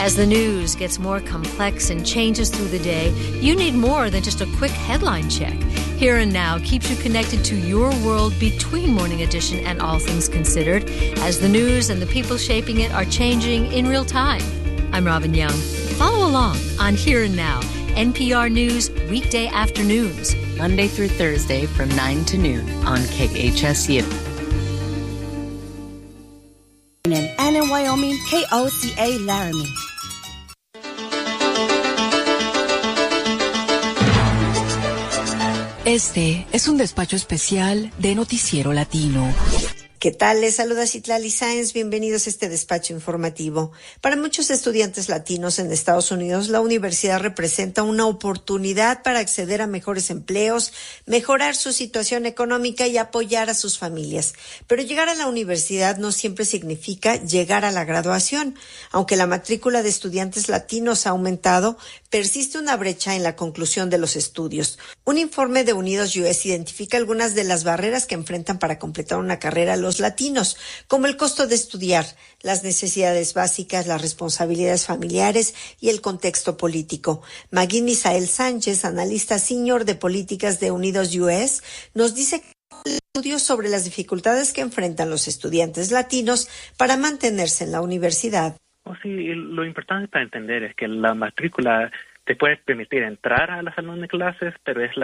As the news gets more complex and changes through the day, you need more than just a quick headline check. Here and Now keeps you connected to your world between Morning Edition and All Things Considered, as the news and the people shaping it are changing in real time. I'm Robin Young. Follow along on Here and Now, NPR News weekday afternoons, Monday through Thursday from 9 to noon on KHSU. And in Wyoming, KOCA Laramie. Este es un despacho especial de Noticiero Latino. ¿Qué tal? Les saluda Citlali Sáenz. Bienvenidos a este despacho informativo. Para muchos estudiantes latinos en Estados Unidos, la universidad representa una oportunidad para acceder a mejores empleos, mejorar su situación económica y apoyar a sus familias. Pero llegar a la universidad no siempre significa llegar a la graduación. Aunque la matrícula de estudiantes latinos ha aumentado, persiste una brecha en la conclusión de los estudios. Un informe de Unidos US identifica algunas de las barreras que enfrentan para completar una carrera los latinos, como el costo de estudiar, las necesidades básicas, las responsabilidades familiares y el contexto político. Maggie Misael Sánchez, analista senior de políticas de Unidos US, nos dice que estudios sobre las dificultades que enfrentan los estudiantes latinos para mantenerse en la universidad. Sí, lo importante para entender es que la matrícula te puede permitir entrar a la salón de clases, pero es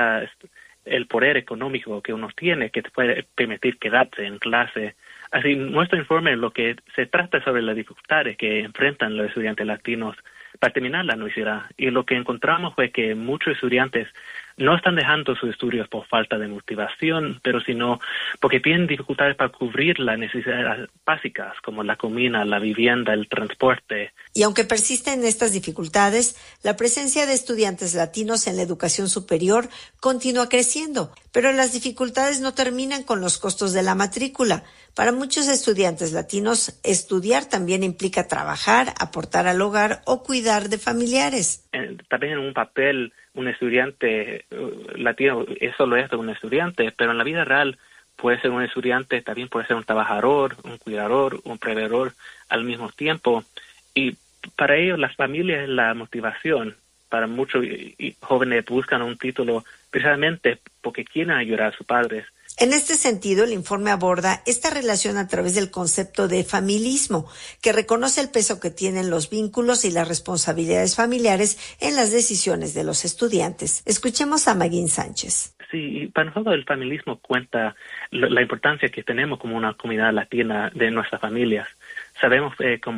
el poder económico que uno tiene que te puede permitir quedarse en clase. Así, nuestro informe lo que se trata sobre las dificultades que enfrentan los estudiantes latinos para terminar la universidad. Y lo que encontramos fue que muchos estudiantes no están dejando sus estudios por falta de motivación, pero sino porque tienen dificultades para cubrir las necesidades básicas, como la comida, la vivienda, el transporte. Y aunque persisten estas dificultades, la presencia de estudiantes latinos en la educación superior continúa creciendo, pero las dificultades no terminan con los costos de la matrícula. Para muchos estudiantes latinos, estudiar también implica trabajar, aportar al hogar o cuidar de familiares. También en un papel, un estudiante latino es solo esto, un estudiante, pero en la vida real puede ser un estudiante, también puede ser un trabajador, un cuidador, un proveedor al mismo tiempo. Y para ellos las familias es la motivación. Para muchos jóvenes buscan un título precisamente porque quieren ayudar a sus padres. En este sentido, el informe aborda esta relación a través del concepto de familismo, que reconoce el peso que tienen los vínculos y las responsabilidades familiares en las decisiones de los estudiantes. Escuchemos a Maggie Sánchez. Sí, para nosotros el familismo cuenta la importancia que tenemos como una comunidad latina de nuestras familias. Sabemos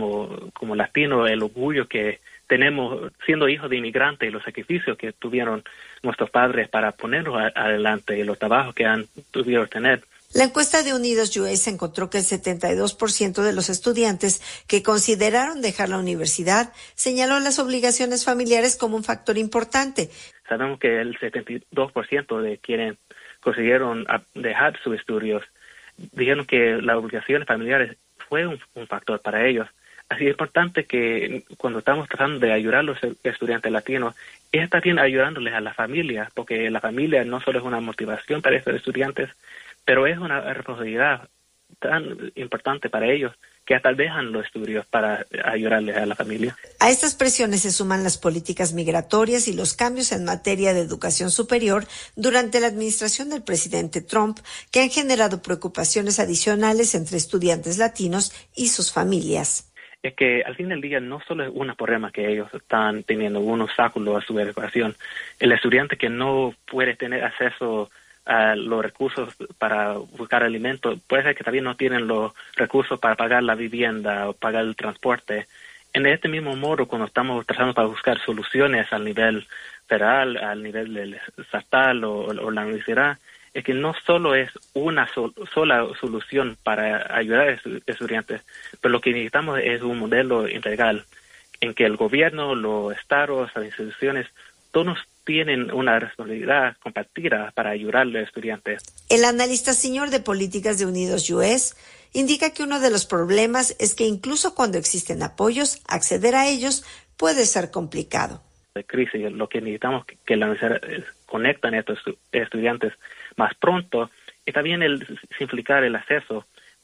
como latino el orgullo que tenemos siendo hijos de inmigrantes y los sacrificios que tuvieron nuestros padres para ponernos adelante y los trabajos que han tuvieron que tener. La encuesta de Unidos US encontró que el 72% de los estudiantes que consideraron dejar la universidad señaló las obligaciones familiares como un factor importante. Sabemos que el 72% de quienes consiguieron dejar sus estudios dijeron que las obligaciones familiares fue un factor para ellos. Así es importante que cuando estamos tratando de ayudar a los estudiantes latinos, es también ayudándoles a la familia, porque la familia no solo es una motivación para estos estudiantes, pero es una responsabilidad tan importante para ellos que hasta dejan los estudios para ayudarles a la familia. A estas presiones se suman las políticas migratorias y los cambios en materia de educación superior durante la administración del presidente Trump, que han generado preocupaciones adicionales entre estudiantes latinos y sus familias. Es que al fin del día no solo es un problema que ellos están teniendo, un obstáculo a su educación. El estudiante que no puede tener acceso a los recursos para buscar alimentos, puede ser que también no tienen los recursos para pagar la vivienda o pagar el transporte. En este mismo modo, cuando estamos tratando para buscar soluciones al nivel federal, al nivel del estatal o la universidad, es que no solo es una sola solución para ayudar a estudiantes, pero lo que necesitamos es un modelo integral en que el gobierno, los estados, las instituciones, todos tienen una responsabilidad compartida para ayudar a los estudiantes. El analista senior de políticas de Unidos US indica que uno de los problemas es que incluso cuando existen apoyos, acceder a ellos puede ser complicado. De crisis, lo que necesitamos que la universidad conecten a estos estudiantes más pronto y también el simplificar el acceso,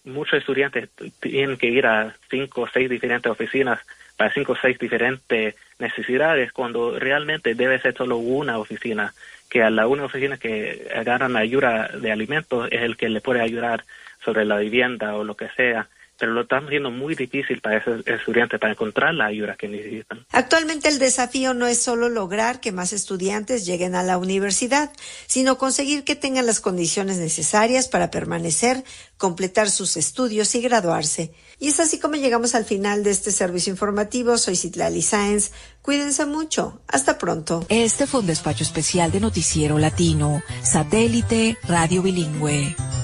muchos estudiantes tienen que ir a 5 o 6 diferentes oficinas para 5 o 6 diferentes necesidades, cuando realmente debe ser solo una oficina, que a la una oficina que agarran ayuda de alimentos es el que le puede ayudar sobre la vivienda o lo que sea. Pero lo estamos haciendo muy difícil para esos estudiantes para encontrar la ayuda que necesitan. Actualmente el desafío no es solo lograr que más estudiantes lleguen a la universidad, sino conseguir que tengan las condiciones necesarias para permanecer, completar sus estudios y graduarse. Y es así como llegamos al final de este servicio informativo. Soy Citlali Sáenz. Cuídense mucho. Hasta pronto. Este fue un despacho especial de Noticiero Latino, Satélite Radio Bilingüe.